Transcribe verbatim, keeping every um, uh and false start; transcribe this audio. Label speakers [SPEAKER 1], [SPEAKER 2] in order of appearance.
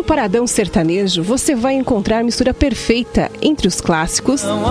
[SPEAKER 1] No Paradão Sertanejo, você vai encontrar a mistura perfeita entre os clássicos